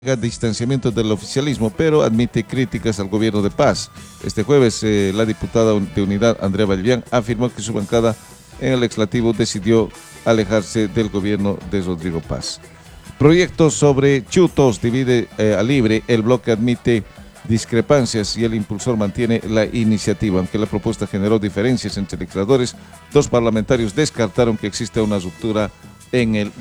Distanciamiento del oficialismo, pero admite críticas al gobierno de Paz. Este jueves, la diputada de Unidad, Andrea Vallivian, afirmó que su bancada en el legislativo decidió alejarse del gobierno de Rodrigo Paz. Proyecto sobre chutos divide a libre. El bloque admite discrepancias y el impulsor mantiene la iniciativa. Aunque la propuesta generó diferencias entre legisladores, dos parlamentarios descartaron que exista una ruptura en el